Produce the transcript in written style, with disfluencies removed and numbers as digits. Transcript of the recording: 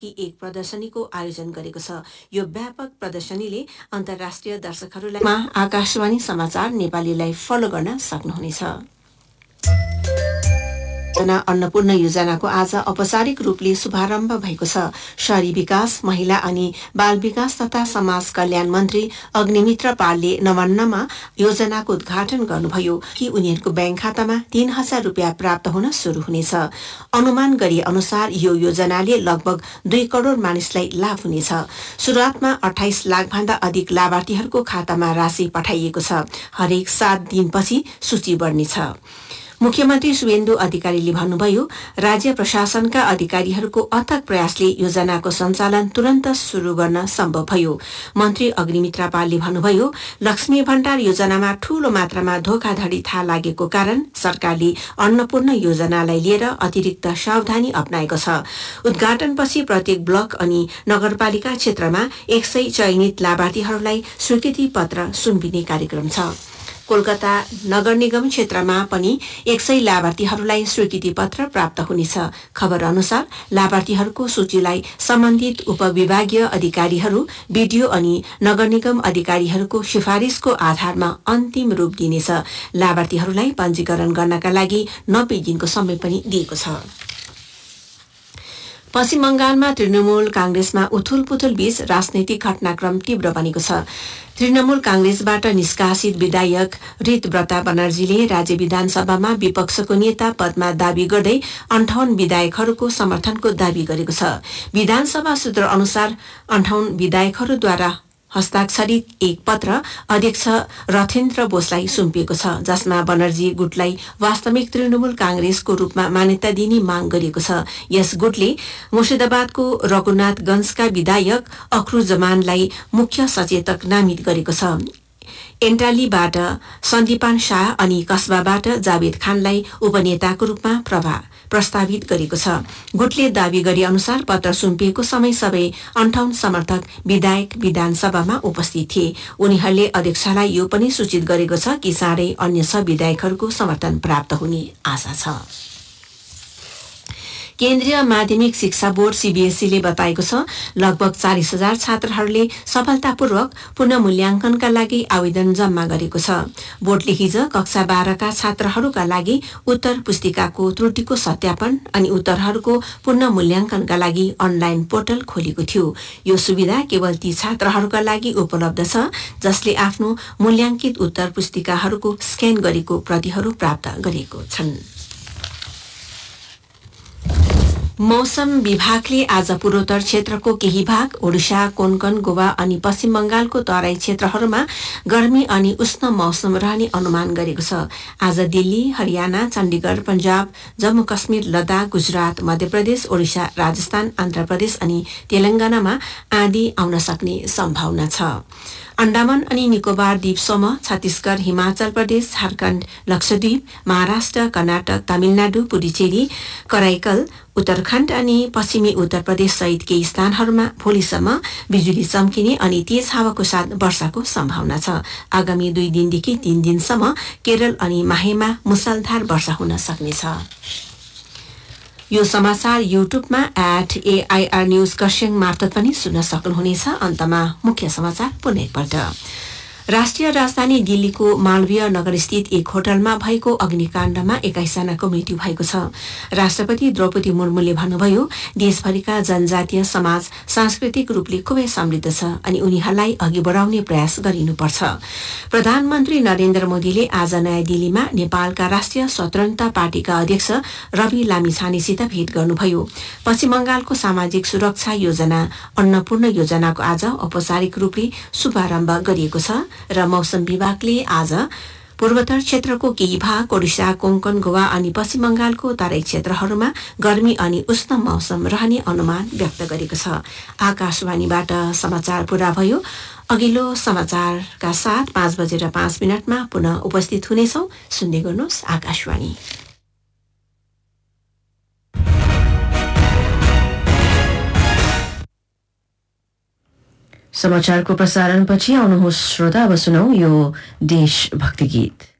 एक प्रदर्शनीको आयोजन गरेको छ। यो व्यापक प्रदर्शनीले अन्तर्राष्ट्रिय दर्शकहरूलाई आकाशवाणी समाचार नेपालीलाई फलो गर्न सक्नुहुनेछ। अन्नपूर्ण योजनाको आज औपचारिक रूपले शुभारम्भ भएको छ। शहरी विकास, महिला अनि बाल विकास तथा समाज कल्याण मन्त्री अग्निमित्र पालले नवान्नमा योजनाको उद्घाटन गर्नुभयो कि उनीहरूको बैंक खातामा 3,000 रुपियाँ प्राप्त हुन शुरू हुनेछ। अनुमान गरिए अनुसार यो योजनाले लगभग 2 करोड़ मानिसलाई लाभ हुनेछ। सुरुवातमा 28 लाखभन्दा अधिक लाभार्थीहरूको खातामा राशि पठाइएको छ। हरेक 7 दिनपछि सूची बढ्नेछ। मुख्यमन्त्री शुभेन्दु अधिकारीले भन्नुभयो, राज्य प्रशासनका अधिकारीहरूको अथक प्रयासले योजनाको सञ्चालन तुरन्त शुरू गर्न सम्भव भयो। मन्त्री अग्निमित्र पालले भन्नुभयो, लक्ष्मी भण्डार योजनामा ठूलो मात्रामा धोखाधडी थाहा लागेको कारण सरकारले अन्नपूर्ण योजनालाई लिएर अतिरिक्त सावधानी अपनाएको छ। उद्घाटनपछि प्रत्येक ब्लक अनि नगरपालिका क्षेत्रमा 100 चयनित लाभार्थीहरूलाई स्वीकृति पत्र सुम्पिने कार्यक्रम छ। कोलकाता नगर निगम क्षेत्रमा पनि 100 लाभार्थीहरूलाई स्वीकृति पत्र प्राप्त हुनेछ। खबर अनुसार लाभार्थीहरूको सूचीलाई सम्बन्धित उपविभागीय अधिकारीहरू, बीडीओ अनि नगर निगम अधिकारीहरूको सिफारिसको आधारमा अन्तिम रूप दिनेछ। लाभार्थीहरूलाई पञ्जीकरण गर्नका लागि 90 दिनको समय पनि दिएको छ। पश्चिम बंगालमा तृणमूल कांग्रेसमा उथुलपुथुल बीच राजनैतिक घटनाक्रम तीव्र बनेको छ। तृणमूल कांग्रेसबाट निष्कासित विधायक ऋतव्रता बनर्जीले राज्य विधानसभामा विपक्षको नेता पदमा दावी गर्दै 58 विधायकहरूको समर्थनको दावी गरेको छ। विधानसभा सूत्र अनुसार 58 विधायकहरूद्वारा हस्ताक्षरित एक पत्र अध्यक्ष रथेन्द्र बोसलाई सुम्पिएको छ, जसमा बनर्जी गुटलाई वास्तविक तृणमूल कांग्रेसको रूपमा मान्यता दिने माग गरिएको छ। यस गुटले मुर्शिदाबादको रघुनाथगंजका विधायक अखरुजमानलाई मुख्य सचेतक नामित गरेको छ। एन्टालीबाट सन्दीपान शाह अनि कस्बाबाट जावेद खानलाई उपनेताको रूपमा प्रस्तावित गरेको छ। गुटले दावी गरे अनुसार पत्र सुम्पिएको समय सबै 58 समर्थक विधायक विधानसभामा उपस्थित थिए। उनीहरूले अध्यक्षलाई यो पनि सूचित गरेको छ कि चाँडै अन्य सब विधायकहरूको समर्थन प्राप्त हुने आशा छ। केन्द्रीय माध्यमिक शिक्षा बोर्ड सीबीएसईले बताएको छ, लगभग 40,000 छात्रहरूले सफलतापूर्वक पुनः मूल्याङ्कनका लागि आवेदन जम्मा गरेको छ। बोर्डले हिज कक्षा 12 का छात्रहरूका लागि उत्तर पुस्तिकाको त्रुटिको सत्यापन अनि उत्तरहरूको पुनः मूल्याङ्कनका लागि अनलाइन पोर्टल खोलेको थियो। यो सुविधा केवल ती छात्रहरूका लागि उपलब्ध छ जसले आफ्नो मूल्याङ्कित उत्तर पुस्तिकाहरूको स्क्यान गरेको प्रतिहरू प्राप्त गरेको छन्। मौसम विभागले आज पूर्वोत्तर क्षेत्रको केही भाग, ओडिशा, कोंकण, गोवा अनि पश्चिम बंगालको तराई क्षेत्रहरूमा गर्मी अनि उष्ण मौसम रहने अनुमान गरेको छ। आज दिल्ली, हरियाणा, चण्डीगढ, पंजाब, जम्मू कश्मीर, लद्दाख, गुजरात, मध्य प्रदेश, ओडिशा, राजस्थान, आन्ध्र प्रदेश अनि तेलंगानामा आँधी आउन सक्ने सम्भावना छ। अण्डमान अनि निकोबार द्वीप समूह, छत्तीसगढ़, हिमाचल प्रदेश, झारखण्ड, लक्षद्वीप, महाराष्ट्र, कर्नाटक, तमिलनाडु, पुडुचेरी, कराइकल, उत्तराखण्ड अनि पश्चिमी उत्तर प्रदेश सहित केही स्थानहरूमा भोलिसम्म बिजुली चम्किने अनि तेज हावाको साथ वर्षाको सम्भावना छ। आगामी 2 दिनदेखि 3 दिनसम्म केरल अनि माहेमा मुसलधार वर्षा हुन सक्नेछ। यो समाचार युट्युबमा @AIR न्यूज खरसाङ मार्फत पनि सुन्न सक्नुहुनेछ। अन्तमा मुख्य समाचार पुनः एकपल्ट। राष्ट्रिय राजधानी दिल्लीको मालवीय नगरस्थित एक होटलमा भएको अग्निकाण्डमा 21 जनाको मृत्यु भएको छ। राष्ट्रपति द्रौपदी मुर्मुले भन्नुभयो, देशभरिका जनजातीय समाज सांस्कृतिक रूपले खुबै समृद्ध छ अनि उनीहरूलाई अघि बढाउने प्रयास गरिनुपर्छ। प्रधानमन्त्री नरेन्द्र मोदीले आज नयाँ दिल्लीमा नेपालका राष्ट्रिय स्वतन्त्रता पार्टीका अध्यक्ष रवि लामिछानेसित भेट गर्नुभयो। पश्चिम बंगालको सामाजिक सुरक्षा योजना अन्नपूर्ण योजनाको आज औपचारिक रूपले शुभारम्भ गरिएको छ र मौसम विभागले आज पूर्वोत्तर क्षेत्रको केही भाग, ओडिशा, कोंकण, गोवा अनि पश्चिम बंगालको तराई क्षेत्रहरूमा गर्मी अनि उष्ण मौसम रहने अनुमान व्यक्त गरेको छ। आकाशवाणीबाट समाचार पूरा भयो। अघिल्लो समाचारका साथ 5:05 पुनः उपस्थित हुनेछौं। सुन्दै गर्नुहोस् आकाशवाणी। समाचारको प्रसारणपछि आउनुहोस् श्रोता, अब सुनौ यो देशभक्ति गीत।